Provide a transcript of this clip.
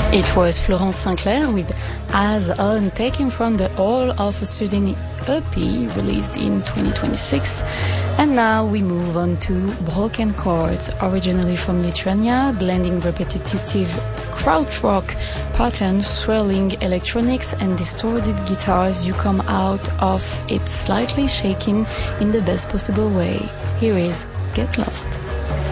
It was Florence Sinclair with As On, taken from the All of a Sudden EP released in 2026. And now we move on to Broken Chords, originally from Lithuania, blending repetitive krautrock patterns, swirling electronics and distorted guitars. You come out of it slightly shaken in the best possible way. Here is Get Lost.